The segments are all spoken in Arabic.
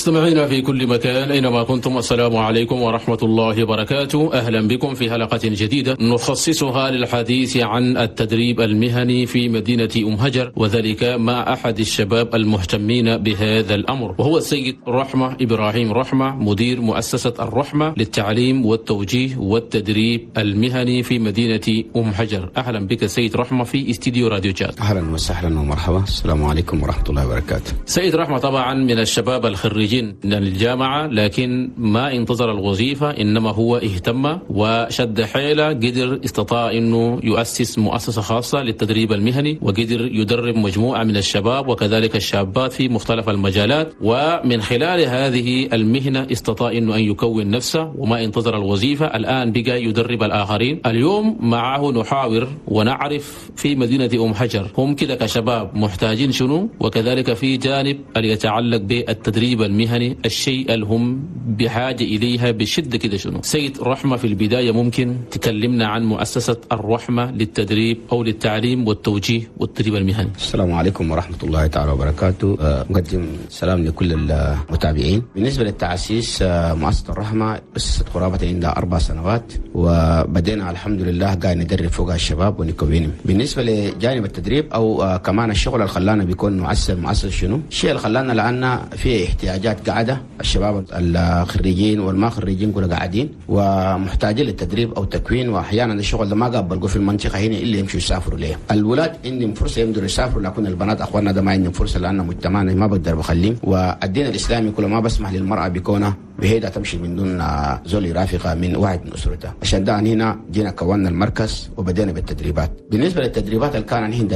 مستمعينا في كل مكان أينما كنتم، السلام عليكم ورحمة الله وبركاته. أهلا بكم في حلقة جديدة نخصصها للحديث عن التدريب المهني في مدينة أم هجر، وذلك مع أحد الشباب المهتمين بهذا الأمر، وهو السيد رحمة إبراهيم رحمة، مدير مؤسسة الرحمة للتعليم والتوجيه والتدريب المهني في مدينة أم هجر. أهلا بك سيد رحمة في استديو راديو جاد. أهلا وسهلا ومرحبا، السلام عليكم ورحمة الله وبركاته. سيد رحمة طبعا من الشباب الخريجين من الجامعة، لكن ما انتظر الوظيفة، إنما هو اهتم وشد حيله، قدر استطاع أنه يؤسس مؤسسة خاصة للتدريب المهني، وقدر يدرب مجموعة من الشباب وكذلك الشابات في مختلف المجالات، ومن خلال هذه المهنة استطاع أنه أن يكون نفسه وما انتظر الوظيفة. الآن بقى يدرب الآخرين. اليوم معه نحاور ونعرف في مدينة أم هجر هم كده كشباب محتاجين شنو، وكذلك في جانب اللي يتعلق بالتدريب المهني الشيء اللي هم بحاجة إليها بشدة كده شنو. سيد رحمة، في البداية ممكن تكلمنا عن مؤسسة الرحمة للتدريب أو للتعليم والتوجيه والتدريب المهني. السلام عليكم ورحمة الله تعالى وبركاته. مقدم سلام لكل المتابعين. بالنسبة للتأسيس، مؤسسة الرحمة أسست قرابة عندها 4 سنوات، وبدينا الحمد لله قاعد ندرب فوق الشباب ونكوينهم. بالنسبة لجانب التدريب أو كمان الشغل اللي خلانا بيكون مؤسس شنو؟ الشيء اللي خلانا لأن في احتياجات قاعدة، الشباب الخريجين والما خريجين كلهم قاعدين ومحتاجين للتدريب أو تكوين، وأحيانا الشغل ده ما قابلوا في المنطقة هنا إلا يمشوا يسافروا ليه. الولاد عندهم فرصة يقدروا يسافروا، لكن البنات أخواننا ده ما عندهم فرصة لأن مجتمعنا ما بقدر بخليهم، والدين الإسلامي كله ما بسمح للمرأة بكونها بهيدا تمشي من دون زول يرافقها من واحد من أسرتها. عشان ده هنا جينا كونا المركز وبدينا بالتدريبات. بالنسبة للتدريبات اللي كان هنا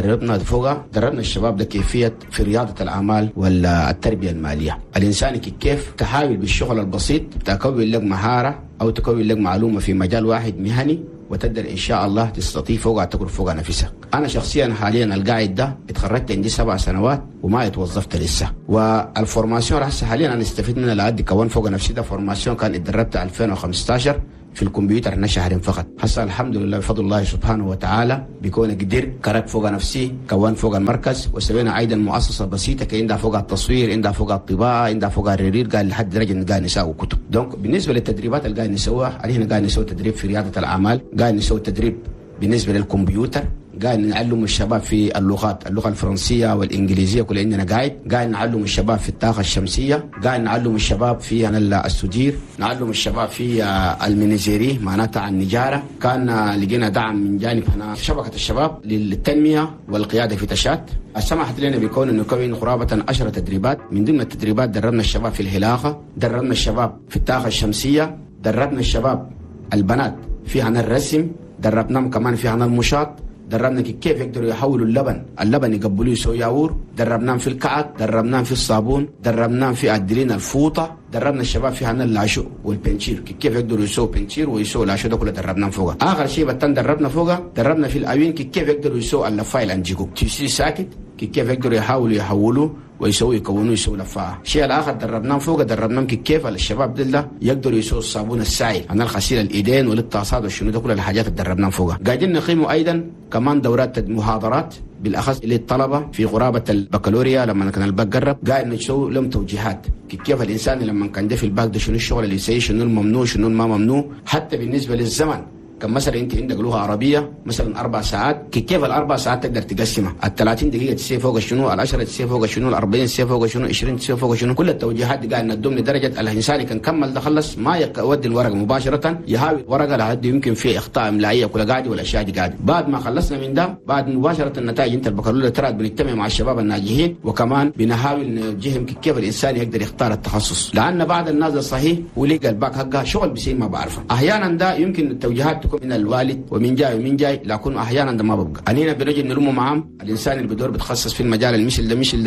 دربنا الشباب ده كيفية في رياضة الأعمال والتربية المالية. الإنسان كيف تحاول بالشغل البسيط تكون لك مهارة أو تكون لك معلومة في مجال واحد مهني، وتقدر إن شاء الله تستطيع فوقها تقرب فوقها نفسك. أنا شخصيا حاليا القاعد ده اتخرجت عندي 7 سنوات وما اتوظفت لسه، والفورماسيون هسه حاليا أنا استفيد منها لأدي كون فوق نفسي. ده فورماسيون كان اتدربت 2015 في الكمبيوتر هنا شهرين فقط. هسه الحمد لله بفضل الله سبحانه وتعالى بيكون قدر كرك فوق نفسي، كون فوق المركز، وسوينا ايضا مؤسسه بسيطه عندها فوق التصوير، عندها فوق الطباعه، عندها فوق الرير، قال لحد درجه قاعد نساوي كتب. دونك بالنسبه للتدريبات اللي قاعد نسويها، علينا قاعد نسوي تدريب في رياده الاعمال، قاعد نسوي تدريب بالنسبه للكمبيوتر، قاعد نعلم الشباب في اللغة الفرنسية والإنجليزية كلها عندنا، قاعد نعلم الشباب في الطاقة الشمسية، قاعد نعلم الشباب في السجير، نعلم الشباب في المنزيري معناتها النجارة. كان لقينا دعم من جانب هنا شبكة الشباب للتنمية والقيادة في تشات. سمحت لنا بكون نكون قرابة 10 تدريبات. من ضمن التدريبات دربنا الشباب في الهلاقة، دربنا الشباب في الطاقة الشمسية، دربنا الشباب البنات في هنا الرسم، دربناهم كمان في هنا المشاط، دربنا كيف يقدروا يحولوا اللبن يقبلوه يسوي ياور، دربناهم في الكعك، دربناهم في الصابون، دربناهم في الدلين الفوطة، دربنا الشباب في هنا اللاشو والبنشير، كيف يقدروا يسووا بنشير ويسووا لاشو، ده كله دربناهم فوقها. آخر شيء بتن دربنا فوقها، دربنا في الأوين كيف يقدروا يسووا اللفايل انجيكو تيسي ساكت، كيف يقدروا يحولوا يكونوا يسووا لفاها. الشيء الآخر دربناهم فوقها، دربناهم كيف الشباب ده يقدروا يسووا الصابون السائل، عن الغسيل الإيدين وللطاسات والشنو، ده كل الحاجات اللي دربناهم فوقها. قاعدين نقيموا أيضا كمان دورات محاضرات بالاخص للطلبه في قرابه البكالوريا. لما كان الباك قرب قاعد نسوي لهم توجيهات كيف الانسان لما كان ده في الباك ده شنو الشغل اللي يسوي، شنو الممنوع شنو ما ممنوع. حتى بالنسبه للزمن، كان مثلا انت عندك لغه عربيه مثلا 4 ساعات، كيف ال4 ساعات تقدر تقسمها؟ ال30 دقيقه تسوي فوق شنو، ال10 تسوي فوق شنو، ال40 تسوي فوق شنو، 20 تسوي فوق شنو. كل التوجيهات دي قاعد ندوم لدرجه الانسان كان كمل ده خلص ما يودي الورقه مباشره، يهاوي ورقه لحد يمكن في اخطاء املائيه كلها قاعده والاشياء دي قاعده. بعد ما خلصنا من ده، بعد مباشره النتائج انت البكالوريا ترى بنجتمع مع الشباب الناجحين، وكمان بنحاول نوجههم كيف الانسان يقدر يختار التخصص، لان بعض الناس الصحيح ولقى الباك حقها شغل بسيط ما بعرفه. احيانا ده يمكن التوجيهات تكون من الوالد ومن جاي، لكن احيانا ده ما ببقى. انينا بنجي نلمه معهم. الانسان اللي بدور بتخصص في المجال المثل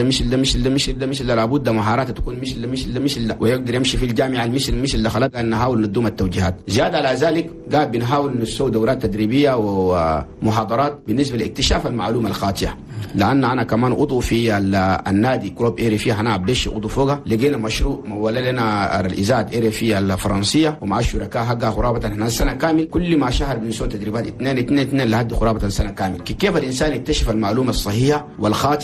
ده لابد مهاراته تكون مثل ده ويقدر يمشي في الجامعه المثل ده. خلاص نحاول ندوم التوجيهات. زياده على ذلك قاعد بنحاول نسوي دورات تدريبيه ومحاضرات بالنسبه لاكتشاف المعلومه الخاطئه، لان انا كمان عضو في النادي كلوب ايري فيها هنا عبدش عضو فوقها. لقينا مشروع مولى لنا الاذاعه ايري في الفرنسيه ومع الشركاء حقها قرابه احنا سنه كامل، كل ما شهر بنسوي تدريبات 2 لحد قرابه سنه كامل. كيف الانسان يكتشف المعلومه الصحيحه والخاطئه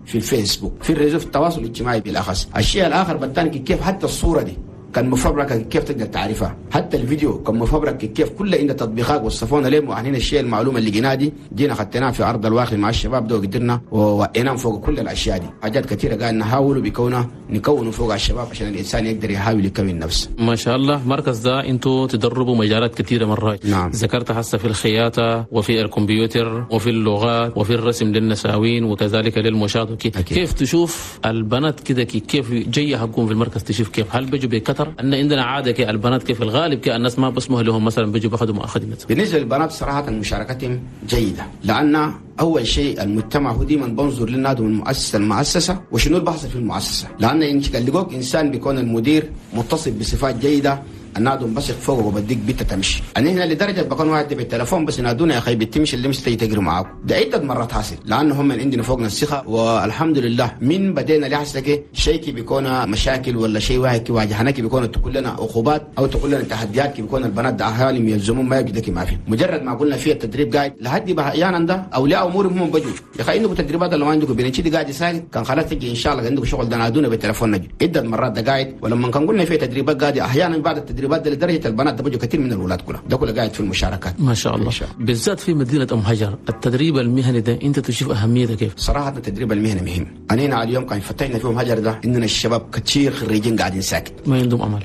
في الفيسبوك، في الريزو، في التواصل الاجتماعي بالاخص. الشيء الاخر بالتالي كيف حتى الصوره دي كان مفبركه كيف تقدر تعرفها، حتى الفيديو كان مفبرك كيف، كل عند تطبيقات وصفونا لهم. وهنا الشيء المعلومه اللي جينا دي جينا خدناها في ارض الواقع مع الشباب ده وقدرنا ووقيناهم فوق كل الاشياء دي. حاجات كثيره قاعد نحاولوا نكونوا فوق الشباب عشان الانسان يقدر يحاول يكون نفسه. ما شاء الله. مركز ده انتوا تدربوا مجالات كثيره مرات. نعم. ذكرت هسه في الخياطه وفي الكمبيوتر وفي اللغات وفي الرسم للنساوين وكذلك للمشاة. كيف تشوف البنات كده كيف جايه حقهم في المركز؟ تشوف كيف هل بيجوا بكتر؟ ان عندنا عاده البنات كيف الغالب الناس ما بسمح لهم مثلا بيجوا باخذوا مؤخذات. بالنسبه للبنات صراحه مشاركتهم جيده، لان اول شيء المجتمع هو ديما بنظر للنادي من مؤسسه لمؤسسه وشنو اللي بيحصل في المؤسسه، لان ان لقوك انسان بيكون المدير متصف بصفات جيده النادم بثق فوق وبديك بيت تمشي. انا هنا لدرجه بكون واحد بالتليفون بس ينادونا يا اخي بتمشي اللي مش تجري معاكم، ده عده مرات حاصل، لانه هم عندنا فوقنا الثقه والحمد لله. من بدينا لحسك شيء كي بيكون مشاكل ولا شيء واحد كي واجهنا كي بيكون تقول لنا عقوبات او تقول لنا تحديات كي بيكون البنات ده اهالي يلزمون ما يجدك ما في، مجرد ما قلنا فيه التدريب قاعد لحد احيانا ده اولياء امورهم هم بجوا يا اخي عندكم تدريبات ولا ما عندكم بنشي قاعد يساعد كان خلاص تجي ان شاء الله عندكم شغل ده نادونا بالتليفون نجي عده مرات ده قاعد. ولما كان قلنا فيه تدريبات قاعد احيانا بعد التدريبات ده لدرجه البنات ده بيجوا كثير من الولاد كلها ده كله قاعد في المشاركات. ما شاء الله. بالذات في مدينه ام حجر التدريب المهني ده انت تشوف اهميته كيف؟ صراحه التدريب المهني مهم. انا على اليوم كان فتحنا في ام حجر ده اننا الشباب كثير خريجين قاعدين ساكت ما عندهم عمل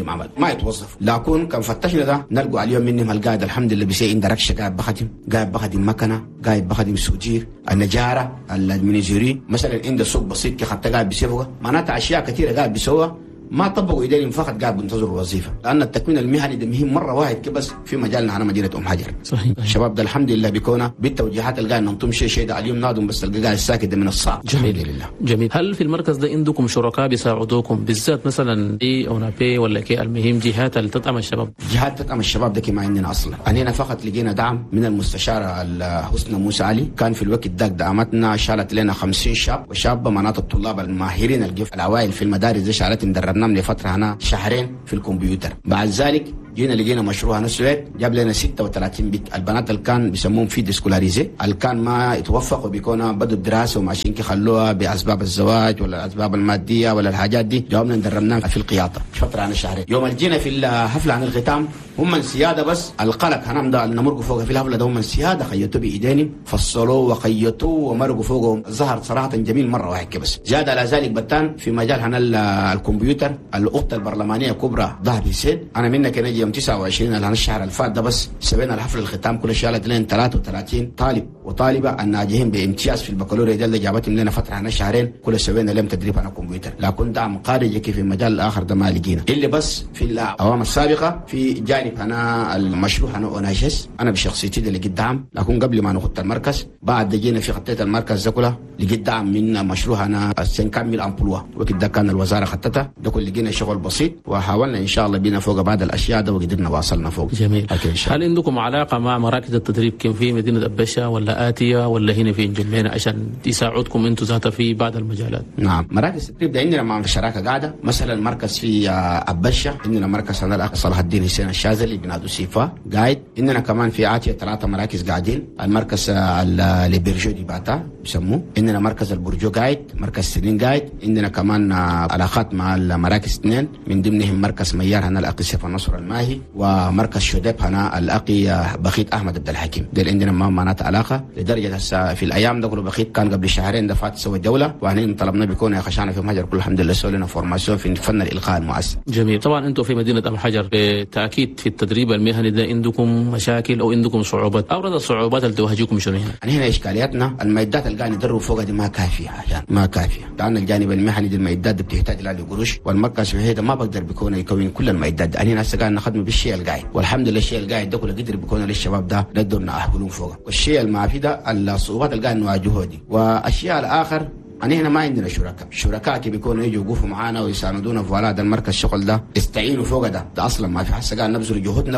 ما يتوظفوا، لكن كان فتشنا ده نلقوا على اليوم منهم القاعد الحمد لله بيسي عند ركشه قاعد بخدم مكنه قاعد بخدم سوجير النجاره المنيجيري مثلا عنده سوق بسيط كي حتى قاعد بيسوقها معناتها اشياء كثيره قاعد بيسوها ما طبقوا ايديهم فقط قاعد بينتظروا الوظيفه، لان التكوين المهني ده مهم مره واحد بس في مجالنا انا مدينه ام حجر. صحيح. الشباب ده الحمد لله بيكون بالتوجيهات اللي قاعد ننطم شيء ده اليوم نادم بس القى قاعد الساكت ده من الصعب. جميل لله. جميل. هل في المركز ده عندكم شركاء بيساعدوكم بالذات مثلا اي او نابي ولا كي المهم جهات اللي تدعم الشباب؟ جهات تدعم الشباب ده ما عندنا اصلا، انا فقط لقينا دعم من المستشاره حسنى موسى علي، كان في الوقت ده دعمتنا شالت لنا 50 شاب وشابه مناطق الطلاب الماهرين العوائل في المدارس دي شالتهم دربناهم لفتره هنا شهرين في الكمبيوتر. بعد ذلك لقينا مشروع نسويت جاب لنا 36 بيت البنات اللي كان بيسموهم في ديسكولاريزي اللي كان ما يتوفقوا بيكونوا بدوا الدراسه وماشيين خلوها باسباب الزواج ولا الاسباب الماديه ولا الحاجات دي، جاوبنا دربناهم في القياده فتره عن شهرين. يوم الجينا في الحفله عن الختام هم من سياده بس القلق هنام ده نمرقوا فوق في الحفله ده هم من سياده خيطوا بايدينهم فصلوا وخيطوا ومرقوا فوقهم، ظهر صراحه جميل مره واحد بس. زاد على ذلك بتان في مجال هنا الكمبيوتر الاخت البرلمانيه كبرى ظهر حسين انا منك نجي يوم 29 الشهر الفات ده بس سوينا الحفل الختام كل شالت لنا 33 طالب وطالبه الناجحين بامتياز في البكالوريا ده اللي جابتهم لنا فتره عن شهرين كل سوينا لهم تدريب على الكمبيوتر، لكن دعم خارجي في المجال الاخر ده ما لقينا اللي بس في الاعوام السابقه في جانب هنا المشروع هنا اوناجس انا بشخصيتي ده لقيت دعم، لكن قبل ما نخط المركز بعد جينا في خطيت المركز ده كله لقيت دعم من مشروع هنا سنكمل امبلوا وكده كان الوزاره خطتها ده كل لقينا شغل بسيط وحاولنا ان شاء الله بينا فوق بعض الاشياء ده وقدرنا واصلنا فوق. جميل. هل عندكم علاقه مع مراكز التدريب كم في مدينه أبشة ولا آتية ولا هنا في جمينة عشان يساعدكم انتم ذاتها في بعض المجالات؟ نعم مراكز التدريب ده عندنا مع شراكه قاعده، مثلا مركز في أبشة عندنا مركز هنا الاخ صلاح الدين حسين الشاذلي بنادو سيفا قاعد، عندنا كمان في آتية 3 مراكز قاعدين، المركز البرجو دي باتا بسموه، عندنا مركز البرجو قاعد، مركز سنين قاعد، عندنا كمان علاقات مع المراكز 2 من ضمنهم مركز ميار هنا الاخ سيف النصر الماهي ومركز شديب هنا الاقي بخيت احمد عبد الحكيم، ده عندنا ما معناته علاقه لدرجه هسه في الايام ده كله بخيت كان قبل شهرين دفعت سوى الدوله واحنا طلبنا بيكون يا خشانه في مهجر كل الحمد لله سوى لنا فورماسيون في فن الالقاء المؤثر. جميل. طبعا انتم في مدينه ام حجر بالتاكيد في التدريب المهني ده عندكم مشاكل او عندكم صعوبات، ابرز الصعوبات اللي تواجهكم شنو هنا؟ هنا اشكالياتنا المعدات اللي قاعد ندرب فوقها دي ما كافيه عشان ما كافيه، لان الجانب المهني دي المعدات دي بتحتاج لها قروش والمركز في هذا ما بقدر بيكون يكون كل المعدات دي. هنا هسه قاعد نخدم بالشيء القاعد والحمد لله الشيء القاعد ده كله قدر بيكون للشباب ده نقدر اهلهم فوقه، والشيء المعفي ده الصعوبات اللي قاعد نواجهها دي. والشيء الاخر هنا ما عندنا شركاء كي بيكونوا يجوا يوقفوا معانا ويساندونا في ولاد المركز الشغل ده يستعينوا فوق ده اصلا ما في حسه قاعد نبذل جهودنا بس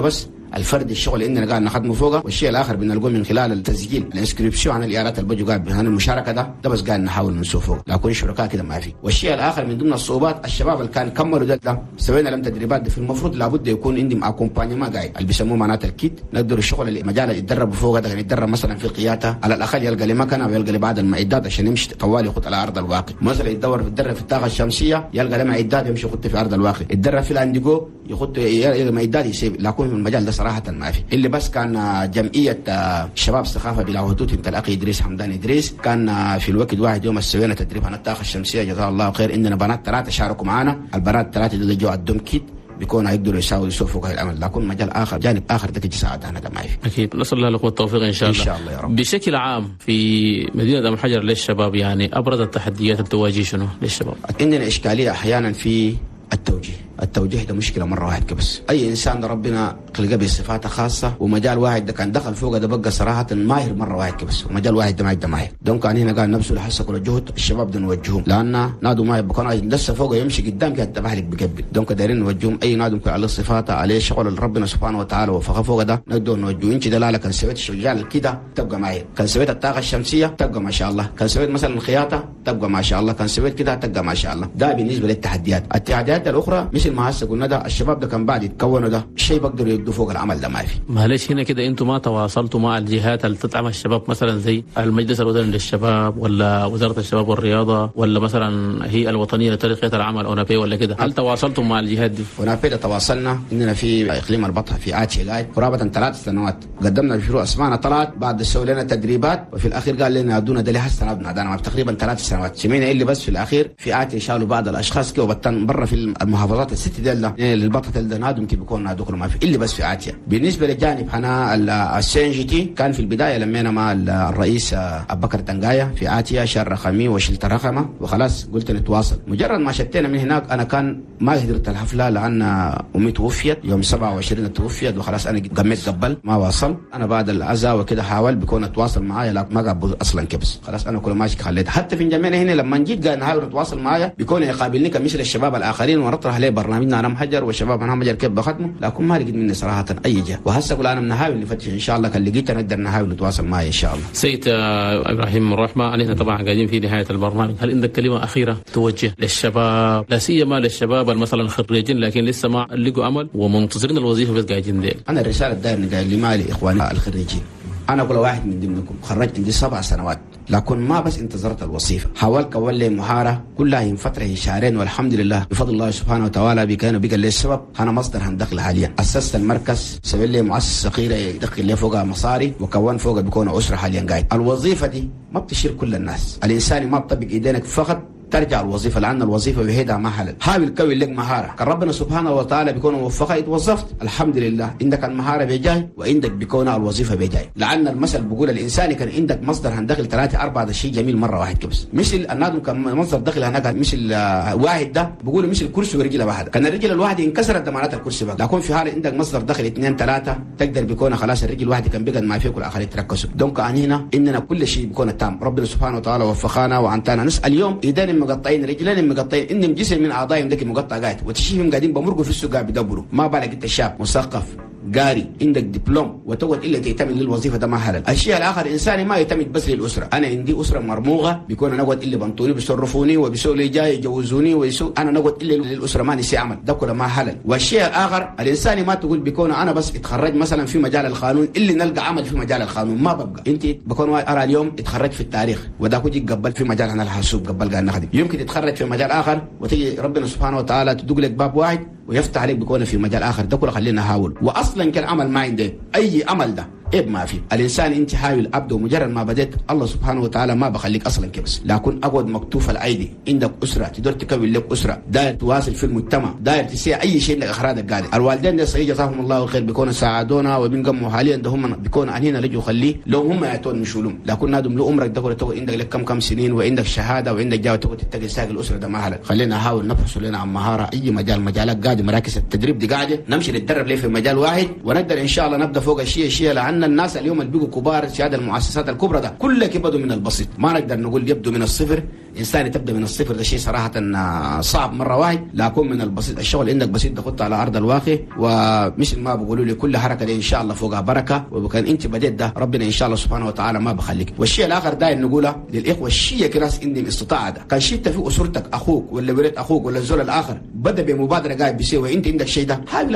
الفرد الشغل اننا قاعد نخدمه فوقه، والشيء الاخر بنلقوه من خلال التسجيل الانسكريبسيون عن الايارات اللي بيجوا قاعد عن المشاركه ده بس قاعد نحاول ننسوه فوق، لكن شركاء كده ما في. والشيء الاخر من ضمن الصعوبات الشباب اللي كان كملوا ده سوينا لهم تدريبات دي، في المفروض لابد يكون عندهم اكومبانيما قاعد اللي بيسموه معناته الكيت، نقدر الشغل المجال اللي يتدربوا فوق ده، يعني يتدرب مثلا في القياده على الاقل يلقى لي مكنه ويلقى لي بعض المعدات عشان يمشي طوالي يخط على ارض الواقع، مثلا يتدرب في الطاقه الشمسيه يلقى له معدات يمشي يخط في ارض الواقع، يتدرب في الانديجو يخط معدات يسيب، لكن المجال ده صراحه ما في. اللي بس كان جمعيه شباب الثقافه بلا حدود انت الاخي ادريس حمدان ادريس كان في الوقت واحد يوم سوينا تدريب عن الطاقه الشمسيه جزاه الله خير، عندنا بنات 3 شاركوا معنا، البنات 3 اللي جو عندهم كيت بيكون يقدروا يسووا هاي العمل، لكن مجال اخر جانب اخر ده يساعدنا ده ما في. اكيد نسال الله لكم التوفيق ان شاء الله. ان شاء الله يا رب. بشكل عام في مدينه ام الحجر للشباب يعني ابرز التحديات اللي تواجه شنو للشباب؟ عندنا اشكاليه احيانا في التوجيه ده مشكله مره واحد كبس، اي انسان ربنا خلقه بصفات خاصه ومجال واحد ده كان دخل فوق ده بقى صراحه ماهر مره واحد كبس، ومجال واحد ده ما ماهر، دونك كان هنا قال نفسه لحسه كل الجهد الشباب ده نوجههم، لان نادوا ما بكون لسه فوق يمشي قدام كده تبع لك بقبل، دونك دايرين نوجههم اي نادوا على صفاته عليه شغل ربنا سبحانه وتعالى وفق فوق ده نقدر نوجهه. انت دلاله كان سويت الشجال كده تبقى ماهر، كان سويت الطاقه الشمسيه تبقى ما شاء الله، كان سويت مثلا الخياطه تبقى ما شاء الله، كان سويت كده تبقى ما شاء الله. ده بالنسبه للتحديات. التحديات الاخرى مثل ما هسه قلنا ده الشباب ده كان بعد يتكونوا ده شيء بقدروا يدوا فوق العمل ده ما في. معلش هنا كده انتم ما تواصلتوا مع الجهات اللي تدعم الشباب مثلا زي المجلس الوطني للشباب ولا وزاره الشباب والرياضه ولا مثلا هي الوطنيه لترقيه العمل اونابي ولا كده؟ هل تواصلتم مع الجهات دي؟ اونابي تواصلنا اننا في اقليم البطحه في اتشي قاعد قرابه 3 سنوات قدمنا مشروع اسمعنا طلعت بعد سووا لنا تدريبات وفي الاخير قال لنا ادونا ده لحد سنه ابنا تقريبا 3 سنوات سمينا اللي بس في الاخير في اتشي شالوا بعض الاشخاص كده وبطن برا في المحافظات الست دي للبطحه ده نادوا يمكن بيكون نادوكم ما في اللي بس في اتشي. بالنسبه للجانب هنا السي ان جي تي كان في البدايه لمينا مع الرئيس ابو بكر دنقايه في اتيا شهر رقمي وشلت رقمه وخلاص قلت نتواصل. مجرد ما شتينا من هناك انا كان ما قدرت الحفله لان امي توفيت يوم 27 توفيت وخلاص انا قميت قبل ما واصل. انا بعد العزاء وكده حاول بيكون اتواصل معايا لكن ما قبل اصلا كبس خلاص انا كل ماشي خليت. حتى في جميعنا هنا لما جيت قال نحاول نتواصل معايا بيكون يقابلني كمثل الشباب الاخرين ونطرح عليه برنامجنا انا محجر والشباب انا محجر كيف بخدمه لكن ما لقيت مني صراحه اي جهه. وهسه اقول انا بنحاول نفتش ان شاء الله كان لقيت نقدر نحاول نتواصل معي ان شاء الله. سيد ابراهيم الرحمه نحن طبعا قاعدين في نهايه البرنامج، هل عندك كلمه اخيره توجه للشباب لا سيما للشباب مثلا خريجين لكن لسه ما لقوا عمل ومنتظرين الوظيفه بس قاعدين ديل؟ انا الرساله داير نداير لمالي اخواني الخريجين، انا اقول واحد من ضمنكم خرجت عندي 7 سنوات لكن ما بس انتظرت الوظيفه، حاولت كون لي مهاره كلها من فتره شهرين والحمد لله بفضل الله سبحانه وتعالى بقى لي السبب انا مصدر هندخل حاليا. اسست المركز سوي لي مؤسسه صغيره يدخل لي فوقها مصاري وكون فوقها بيكون اسره حاليا قاعد. الوظيفه دي ما بتشير كل الناس، الانسان ما بطبق ايدينك فقط ترجع الوظيفه لان الوظيفه بهيدها ما حلل. حاول تكون لك مهاره كان ربنا سبحانه وتعالى بيكون موفقك اتوظفت الحمد لله عندك المهاره بجاي وعندك بيكون الوظيفه بجاي. لان المثل بيقول الانسان كان عندك مصدر هندخل 3 4 ده شيء جميل مره واحد كبس. مثل النادم كان مصدر دخل هناك مثل واحد ده بيقولوا مثل كرسي ورجل واحده كان الرجل الواحده انكسرت ضمانات الكرسي بقى. لكن في حال عندك مصدر دخل 2 3 تقدر بيكون خلاص الرجل الواحده كان بقى ما فيك والاخر يتركزوا. دونك هنا اننا كل شيء بيكون تام ربنا سبحانه وتعالى وفقنا وانتنا نسال اليوم ايدين مقطعين رجلين مقطعين انهم جسم من اعضائهم ذاك مقطع قاعد وتشوفهم قاعدين بمرقوا في السوق بيدبروا. ما بالك انت شاب مثقف قاري عندك دبلوم وتقعد الا تعتمد للوظيفه ده ما حلال. الشيء الاخر انساني ما يعتمد بس للاسره، انا عندي اسره مرموقه بيكون انا اقعد الا بنطوني بيصرفوني وبيسووا لي جاي يجوزوني ويسووا انا نقعد الا للاسره ما نسي عمل ده كله ما حلال. والشيء الاخر الانساني ما تقول بيكون انا بس اتخرج مثلا في مجال القانون اللي نلقى عمل في مجال القانون ما ببقى. انت بكون ارى اليوم اتخرج في التاريخ وده كوجي قبل في مجال انا الحاسوب قبل قاعد نخدم، يمكن تتخرج في مجال اخر وتيجي ربنا سبحانه وتعالى تدق لك باب واحد ويفتح عليك بيكون في مجال اخر ده كله خلينا نحاول. واصلا كان عمل ما عندك اي عمل ده عيب ما في. الانسان انت حاول ابدا ومجرد ما بديت الله سبحانه وتعالى ما بخليك اصلا كبس. لكن اقعد مكتوف الايدي عندك اسره تقدر تكون لك اسره داير تواصل في المجتمع داير تسيع اي شيء لاخراجك قاعد. الوالدين ده صحيح جزاهم الله خير بيكونوا ساعدونا وبنقموا حاليا ده هم بيكونوا هنا لجوا خليه لو هم يعطون مشولهم. لكن نادم له عمرك ده تقول عندك لك كم سنين وعندك شهاده وعندك جاي تقعد تتقي ساق الاسره ده ما حلال. خلينا نحاول نبحث لنا عن مهاره اي مجالات قاعده مراكز التدريب دي قاعده نمشي نتدرب ليه في مجال واحد ونقدر ان شاء الله نبدا فوق الشيء لان الناس اليوم كبار سيادة المؤسسات الكبرى ده كلها كبدوا من البسيط. ما نقدر نقول يبدو من الصفر انسان تبدا من الصفر ده شيء صراحه صعب مره واحد، لكن من البسيط الشغل عندك بسيط تخط على ارض الواقع، ومثل ما بيقولوا لي كل حركه دي ان شاء الله فوقها بركه، وكان انت بديت ده ربنا ان شاء الله سبحانه وتعالى ما بخليك. والشيء الاخر داير نقوله للاخوه الشيء كناس عندهم استطاعه ده، كان شفت في اسرتك اخوك ولا ولد اخوك ولا الزول الاخر بدا بمبادره قاعد بيسوي وانت عندك شيء ده، حاول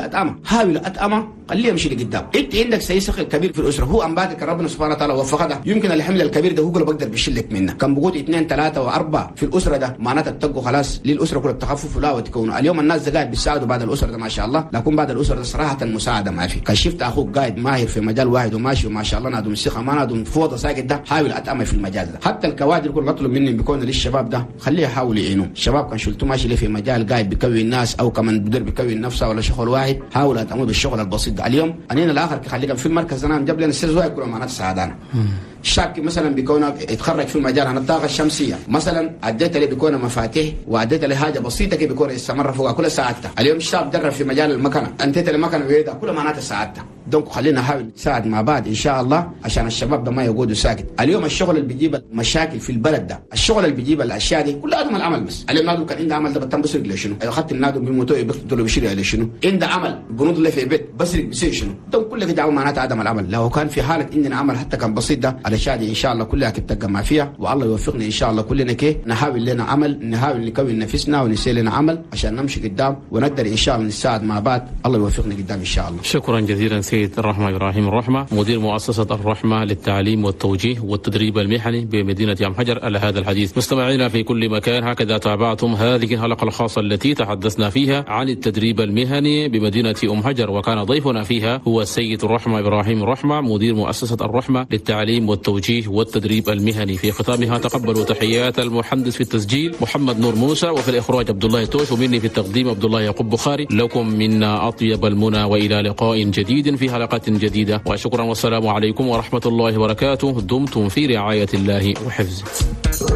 اتامه خليه يمشي لقدام. انت عندك سيسخ الكبير في الاسره، هو امبارح ربنا سبحانه وتعالى وفقه ده، يمكن الحمل الكبير ده هو اللي بقدر بيشلك منه، كان بقول 2 3 و4 في الاسره ده معناتها تتقوا خلاص للاسره كلها بتخففوا لا وتكونوا. اليوم الناس ده قاعد بيساعدوا بعد الاسره ده ما شاء الله، لكن بعد الاسره ده صراحه المساعده ما في. كان شفت اخوك قاعد ماهر في مجال واحد وماشي وما شاء الله نادم الثقه ما نادم فوضى ساكت ده، حاول اتامل في المجال ده. حتى الكوادر كل اطلب منهم بيكونوا للشباب ده خليه يحاول يعينوا الشباب. كان شلتوا ماشي ليه في مجال قاعد بيكوي الناس او كمان بدر بيكوي نفسه ولا شغل واحد، حاول اتامل بالشغل البسيط ده. اليوم انين الاخر خليك في المركز انا جاب لنا السيرز واحد كله معناته سعادنا. الشاب مثلا بيكون يتخرج في المجال عن الطاقه الشمسيه مثلا، اديت له بيكون مفاتيح واديت له حاجه بسيطه كي بيكون يستمر فوق كل ساعته. اليوم الشاب درب في مجال المكنه، انتت المكنه ويدا كل معناته ساعته. دونك خلينا نحاول نساعد مع بعض ان شاء الله عشان الشباب ده ما يقعدوا ساكت. اليوم الشغل اللي بيجيب المشاكل في البلد ده، الشغل اللي بيجيب الاشياء دي كلها ادم العمل بس. اليوم نادم كان عنده عمل ده بتم بسرق له شنو؟ اذا اخذت النادم بالموتور بيقتل له بشير له شنو؟ عنده عمل بنوض له في بيت بسرق بيصير شنو؟ دونك كل كده معناته عدم العمل. لو كان في حاله عندنا عمل حتى كان بسيط ده الاشياء دي ان شاء الله كلها تتجمع فيها، والله يوفقنا ان شاء الله كلنا كي نحاول لنا عمل، نحاول نكون نفسنا ونسير لنا عمل عشان نمشي قدام ونقدر ان شاء الله نساعد مع بعض. الله يوفقنا قدام ان شاء الله. شكرا جزيلا سيد الرحمة إبراهيم الرحمة، مدير مؤسسة الرحمة للتعليم والتوجيه والتدريب المهني بمدينة أم حجر، على هذا الحديث. مستمعينا في كل مكان، هكذا تابعتم هذه الحلقة الخاصة التي تحدثنا فيها عن التدريب المهني بمدينة أم حجر، وكان ضيفنا فيها هو السيد الرحمة إبراهيم الرحمة، مدير مؤسسة الرحمة للتعليم والتوجيه والتدريب المهني. في ختامها تقبلوا تحيات المحدث في التسجيل محمد نور موسى، وفي الإخراج عبد الله توش، ومني في التقديم عبد الله يعقوب بخاري. لكم منا أطيب المنى وإلى لقاء جديد في حلقة جديدة، وشكرا والسلام عليكم ورحمة الله وبركاته. دمتم في رعاية الله وحفظه.